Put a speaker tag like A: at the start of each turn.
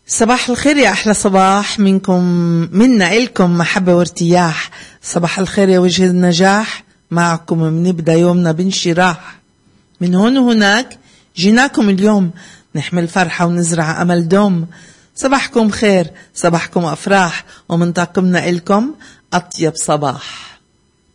A: صباح الخير يا أحلى صباح منكم، منا إلكم محبة وارتياح. صباح الخير يا وجه النجاح، معكم منبدأ يومنا بانشراح. من هون وهناك جيناكم اليوم نحمل فرحة ونزرع أمل دوم. صباحكم خير، صباحكم أفراح، ومن طاقمنا إلكم أطيب صباح.